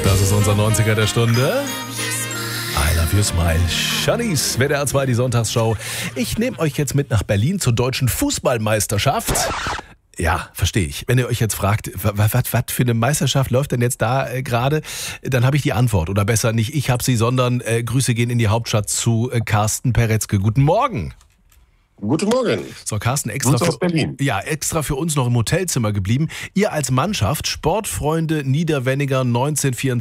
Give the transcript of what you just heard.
Das ist unser 90er der Stunde. I love you, smile. Shanice, WDR 2, die Sonntagsshow. Ich nehme euch jetzt mit nach Berlin zur deutschen Fußballmeisterschaft. Ja, verstehe ich. Wenn ihr euch jetzt fragt, was für eine Meisterschaft läuft denn jetzt da gerade, dann habe ich die Antwort. Oder besser nicht ich habe sie, sondern Grüße gehen in die Hauptstadt zu Carsten Peretzke. Guten Morgen. Guten Morgen. So, Carsten, extra aus Berlin. Ja, extra für uns noch im Hotelzimmer geblieben. Ihr als Mannschaft, Sportfreunde Niederwenniger 1924.